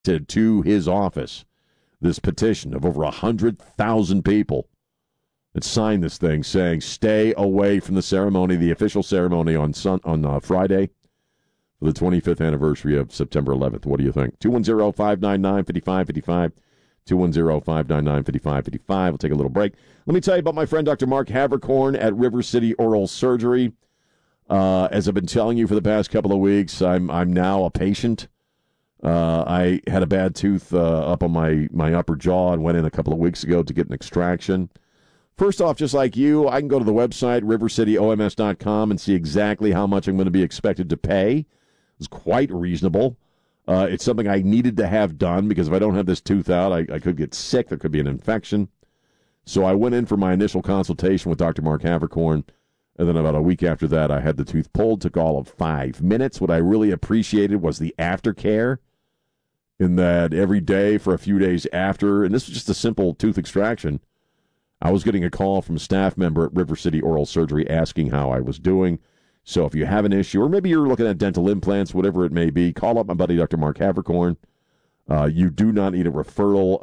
to his office this petition of over 100,000 people that signed this thing saying stay away from the ceremony, the official ceremony on Friday for the 25th anniversary of September 11th. What do you think? 210-599-5555. 210-599-5555. We'll take a little break. Let me tell you about my friend Dr. Mark Havercorn at River City Oral Surgery. As I've been telling you for the past couple of weeks, I'm now a patient. I had a bad tooth up on my upper jaw and went in a couple of weeks ago to get an extraction. First off, just like you, I can go to the website, rivercityoms.com, and see exactly how much I'm going to be expected to pay. It's quite reasonable. It's something I needed to have done because if I don't have this tooth out, I could get sick. There could be an infection. So I went in for my initial consultation with Dr. Mark Havercorn, and then about a week after that, I had the tooth pulled. Took all of 5 minutes. What I really appreciated was the aftercare, in that every day for a few days after, and this was just a simple tooth extraction, I was getting a call from a staff member at River City Oral Surgery asking how I was doing. So if you have an issue, or maybe you're looking at dental implants, whatever it may be, call up my buddy Dr. Mark Havercorn. You do not need a referral.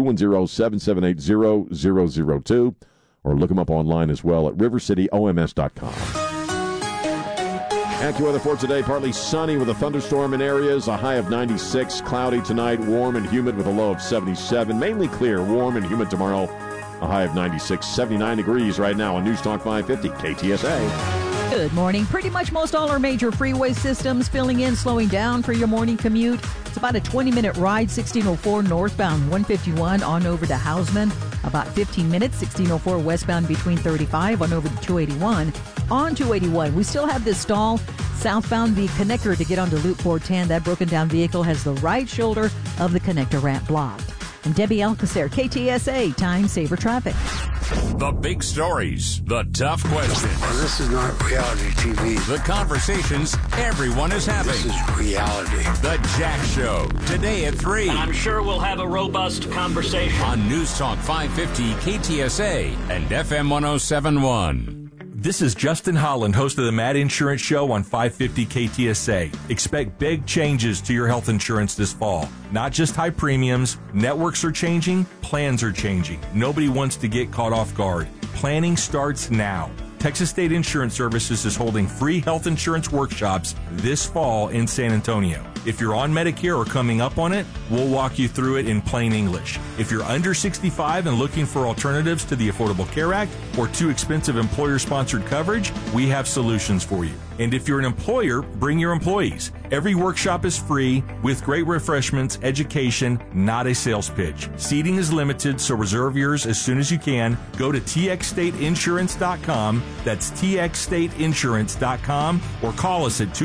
210-778-0002, or look him up online as well at rivercityoms.com. AccuWeather for today, partly sunny with a thunderstorm in areas, a high of 96, cloudy tonight, warm and humid with a low of 77, mainly clear, warm and humid tomorrow, a high of 96, 79 degrees right now on News Talk 550 KTSA. Good morning. Pretty much most all our major freeway systems filling in, slowing down for your morning commute. It's about a 20-minute ride, 1604 northbound 151 on over to Hausman. About 15 minutes, 1604 westbound between 35 on over to 281. On 281, we still have this stall southbound the connector to get onto Loop 410. That broken down vehicle has the right shoulder of the connector ramp blocked. And Debbie Alcacer, KTSA, Time Saver Traffic. The big stories, the tough questions. This is not reality TV. The conversations everyone is having. This is reality. The Jack Show, today at 3. I'm sure we'll have a robust conversation. On News Talk 550 KTSA and FM 1071. This is Justin Holland, host of the Mad Insurance Show on 550 KTSA. Expect big changes to your health insurance this fall. Not just high premiums, networks are changing, plans are changing. Nobody wants to get caught off guard. Planning starts now. Texas State Insurance Services is holding free health insurance workshops this fall in San Antonio. If you're on Medicare or coming up on it, we'll walk you through it in plain English. If you're under 65 and looking for alternatives to the Affordable Care Act or too expensive employer-sponsored coverage, we have solutions for you. And if you're an employer, bring your employees. Every workshop is free with great refreshments, education, not a sales pitch. Seating is limited, so reserve yours as soon as you can. Go to txstateinsurance.com. That's txstateinsurance.com, or call us at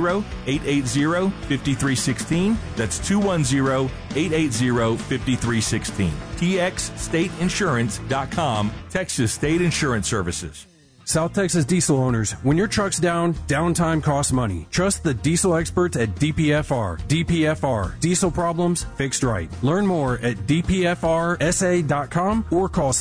210-880-5316. That's 210-880-5316. txstateinsurance.com, Texas State Insurance Services. South Texas diesel owners, when your truck's down, downtime costs money. Trust the diesel experts at DPFR. DPFR, diesel problems fixed right. Learn more at dpfrsa.com or call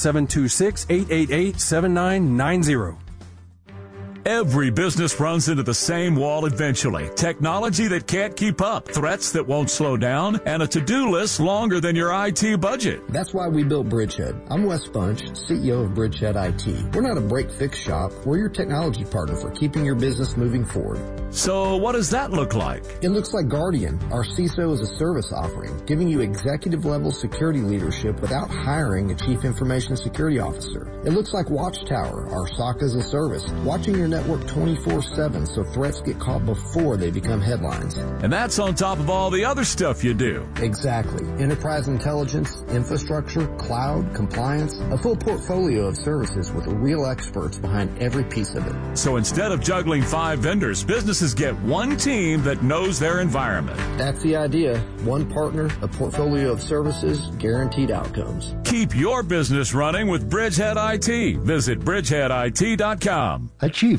726-888-7990. Every business runs into the same wall eventually. Technology that can't keep up, threats that won't slow down, and a to-do list longer than your IT budget. That's why we built Bridgehead. I'm Wes Bunch, CEO of Bridgehead IT. We're not a break-fix shop. We're your technology partner for keeping your business moving forward. So what does that look like? It looks like Guardian, our CISO as a service offering, giving you executive-level security leadership without hiring a chief information security officer. It looks like Watchtower, our SOC as a service, watching your network 24/7 so threats get caught before they become headlines. And that's on top of all the other stuff you do. Exactly. Enterprise intelligence, infrastructure, cloud, compliance, a full portfolio of services with real experts behind every piece of it. So instead of juggling 5 vendors, businesses get one team that knows their environment. That's the idea. One partner, a portfolio of services, guaranteed outcomes. Keep your business running with Bridgehead IT. Visit bridgeheadit.com. Achieve your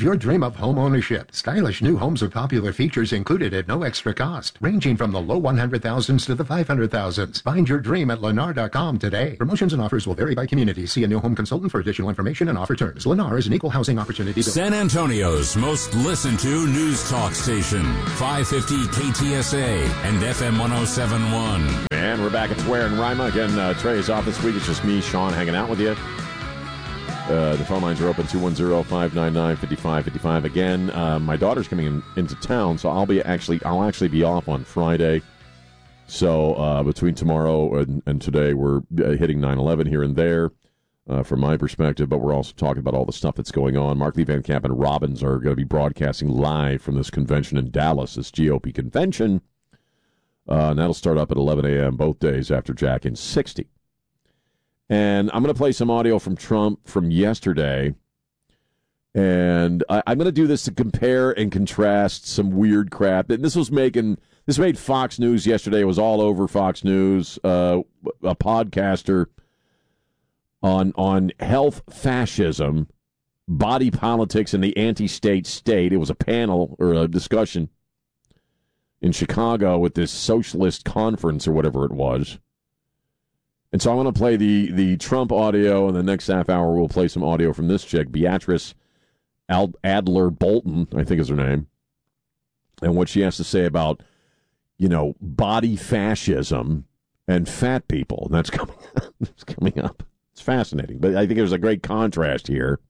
your dream of home ownership. Stylish new homes with popular features included at no extra cost, ranging from the low 100,000s to the 500,000s. Find your dream at Lennar.com today. Promotions and offers will vary by community. See a new home consultant for additional information and offer terms. Lennar is an equal housing opportunity. San Antonio's most listened to news talk station, 550 KTSA and FM 1071. And we're back at Swear and Rima. Again, Trey is off this week. It's just me, Sean, hanging out with you. The phone lines are open, 210-599-5555. Again, my daughter's coming into town, so I'll actually be off on Friday. So between tomorrow and today, we're hitting 9/11 here and there from my perspective, but we're also talking about all the stuff that's going on. Mark Lee Van Camp and Robbins are going to be broadcasting live from this convention in Dallas, this GOP convention. And that'll start up at 11 a.m. both days after Jack in 60. And I'm going to play some audio from Trump from yesterday. And I'm going to do this to compare and contrast some weird crap. And this made Fox News yesterday. It was all over Fox News. A podcaster on health fascism, body politics, and the anti-state state. It was a panel or a discussion in Chicago with this socialist conference or whatever it was. And so I want to play the Trump audio, and the next half hour we'll play some audio from this chick, Beatrice Adler Bolton, I think is her name, and what she has to say about, body fascism and fat people. And that's coming up. It's fascinating, but I think there's a great contrast here.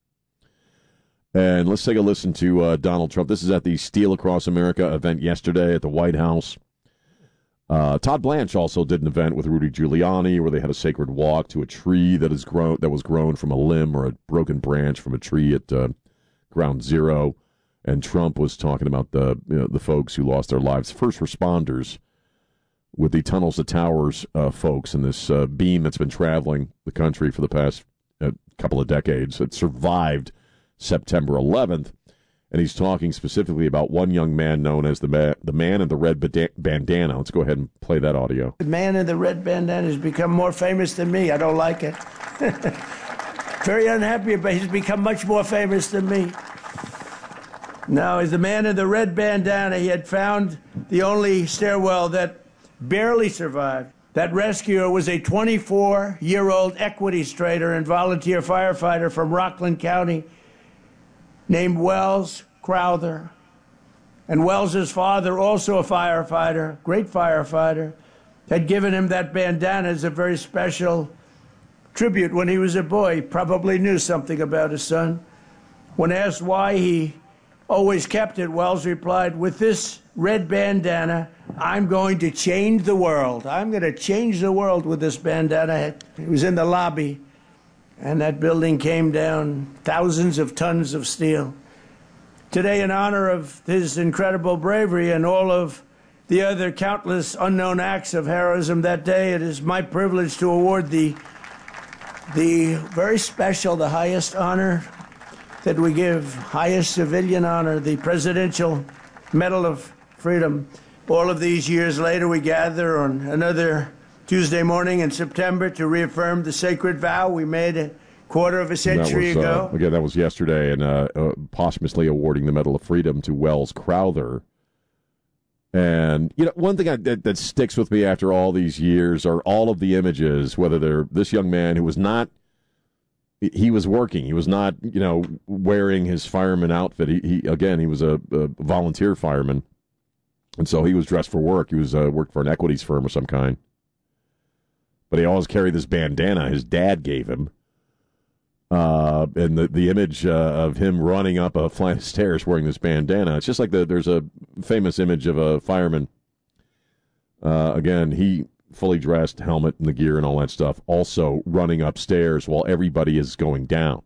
And let's take a listen to Donald Trump. This is at the Steel Across America event yesterday at the White House. Todd Blanche also did an event with Rudy Giuliani where they had a sacred walk to a tree that was grown from a limb or a broken branch from a tree at Ground Zero. And Trump was talking about the folks who lost their lives, first responders with the Tunnels to Towers folks in this beam that's been traveling the country for the past couple of decades. It survived September 11th. And he's talking specifically about one young man known as the man in the red bandana. Let's go ahead and play that audio. The man in the red bandana has become more famous than me. I don't like it. Very unhappy, but he's become much more famous than me. Now, as the man in the red bandana, he had found the only stairwell that barely survived. That rescuer was a 24-year-old equity trader and volunteer firefighter from Rockland County named Wells Crowther. And Wells's father, also a firefighter, great firefighter, had given him that bandana as a very special tribute when he was a boy. He probably knew something about his son. When asked why he always kept it, Wells replied, "With this red bandana, I'm going to change the world. I'm going to change the world with this bandana." He was in the lobby, and that building came down, thousands of tons of steel. Today, in honor of his incredible bravery and all of the other countless unknown acts of heroism that day, it is my privilege to award the very special, the highest honor that we give, highest civilian honor, the Presidential Medal of Freedom. All of these years later, we gather on another Tuesday morning in September to reaffirm the sacred vow we made a quarter of a century ago. Again, that was yesterday, and posthumously awarding the Medal of Freedom to Wells Crowther. And, one thing that sticks with me after all these years are all of the images, whether they're this young man who was not, he was working. He was not, wearing his fireman outfit. He was a volunteer fireman. And so he was dressed for work. He was worked for an equities firm of some kind. But he always carried this bandana his dad gave him. And the image of him running up a flight of stairs wearing this bandana, it's just like there's a famous image of a fireman. Again, he fully dressed, helmet and the gear and all that stuff, also running upstairs while everybody is going down.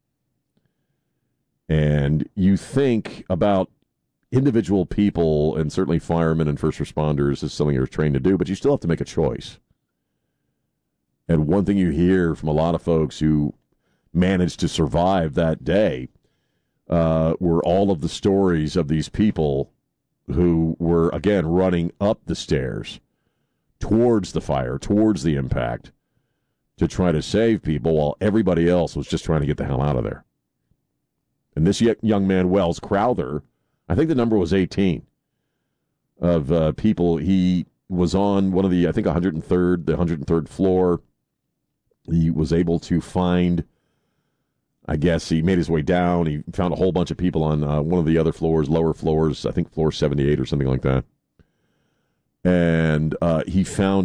And you think about individual people, and certainly firemen and first responders is something you're trained to do, but you still have to make a choice. And one thing you hear from a lot of folks who managed to survive that day were all of the stories of these people who were, again, running up the stairs towards the fire, towards the impact, to try to save people while everybody else was just trying to get the hell out of there. And this young man, Wells Crowther, I think the number was 18 of people. He was on one of the 103rd floor. He was able to find, I guess he made his way down. He found a whole bunch of people on one of the other floors, lower floors, I think floor 78 or something like that. And he found